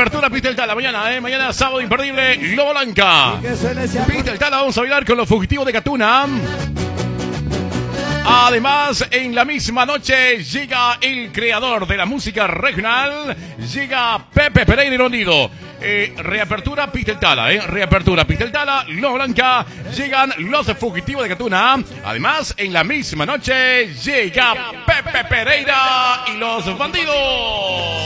reapertura Pista del Tala, mañana sábado imperdible, Lobo Blanca. Pista del Tala, vamos a bailar con los fugitivos de Gatuna. Además, en la misma noche llega el creador de la música regional, llega Pepe Pereira y Rondido. Reapertura Pista del Tala, reapertura Pista del Tala, Lobo Blanca, llegan los fugitivos de Gatuna. Además, en la misma noche llega Pepe Pereira y los bandidos.